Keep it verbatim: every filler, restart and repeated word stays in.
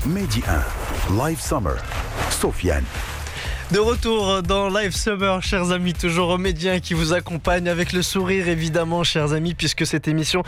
Mehdi un, Live Summer, Sofiane. De retour dans Live Summer, chers amis, toujours Mehdi un qui vous accompagne avec le sourire évidemment, chers amis, puisque cette émission